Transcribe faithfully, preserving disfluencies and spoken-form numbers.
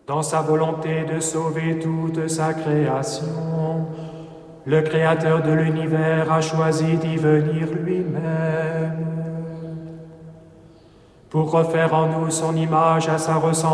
Dans sa volonté de sauver toute sa création, le Créateur de l'univers a choisi d'y venir lui-même pour refaire en nous son image à sa ressemblance.